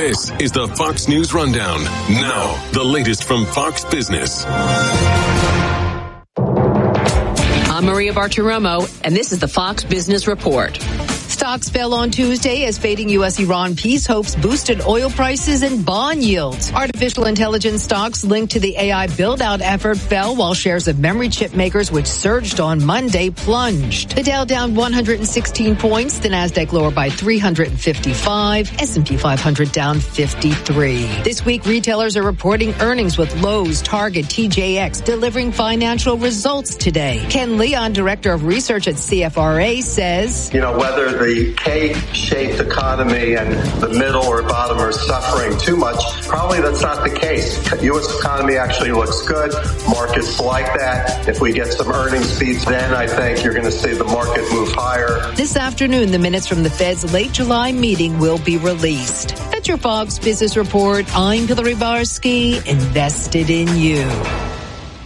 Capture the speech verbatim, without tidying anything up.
This is the Fox News Rundown. Now, the latest from Fox Business. I'm Maria Bartiromo, and this is the Fox Business Report. Stocks fell on Tuesday as fading U S Iran peace hopes boosted oil prices and bond yields. Artificial intelligence stocks linked to the A I build-out effort fell, while shares of memory chip makers, which surged on Monday, plunged. The Dow down one hundred sixteen points, the Nasdaq lower by three hundred fifty-five, S and P five hundred down fifty-three. This week, retailers are reporting earnings, with Lowe's, Target, T J X delivering financial results today. Ken Leon, director of research at C F R A, says, You know, whether the The K-shaped economy and the middle or bottom are suffering too much, probably that's not the case. U S economy actually looks good. Markets like that. If we get some earnings beats, then I think you're going to see the market move higher. This afternoon, the minutes from the Fed's late July meeting will be released. That's your Fox Business Report. I'm Hillary Barsky, invested in you.